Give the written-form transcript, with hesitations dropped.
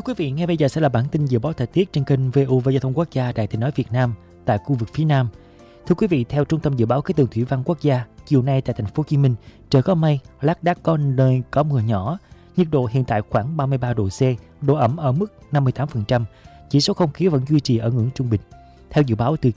quý vị, ngay bây giờ sẽ là bản tin dự báo thời tiết trên kênh VOV Giao thông Quốc gia Đài Tiếng nói Việt Nam tại khu vực phía Nam. Thưa quý vị, theo Trung tâm Dự báo Khí tượng Thủy văn Quốc gia, chiều nay tại thành phố Hồ Chí Minh trời có mây, lác đác có nơi có mưa nhỏ. Nhiệt độ hiện tại khoảng 33 độ C, độ ẩm ở mức 58%, chỉ số không khí vẫn duy trì ở ngưỡng trung bình. Theo dự báo từ